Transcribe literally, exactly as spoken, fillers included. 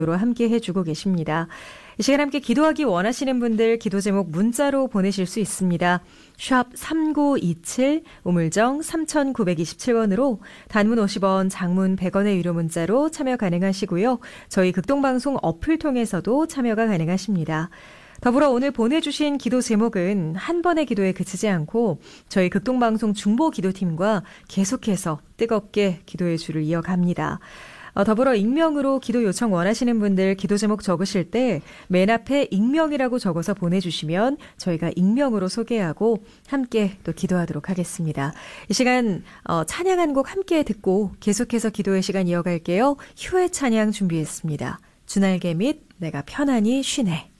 로 함께 해주고 계십니다. 이 시간 함께 기도하기 원하시는 분들 기도 제목 문자로 보내실 수 있습니다. 샵 삼구이칠 우물정 삼구이칠 번으로 단문 오십 원, 장문 백 원의 유료 문자로 참여 가능하시고요. 저희 극동방송 어플 통해서도 참여가 가능하십니다. 더불어 오늘 보내주신 기도 제목은 한 번의 기도에 그치지 않고 저희 극동방송 중보기도팀과 계속해서 뜨겁게 기도의 줄을 이어갑니다. 어, 더불어 익명으로 기도 요청 원하시는 분들 기도 제목 적으실 때 맨 앞에 익명이라고 적어서 보내주시면 저희가 익명으로 소개하고 함께 또 기도하도록 하겠습니다. 이 시간 어, 찬양 한 곡 함께 듣고 계속해서 기도의 시간 이어갈게요. 휴의 찬양 준비했습니다. 주날개 및 내가 편안히 쉬네.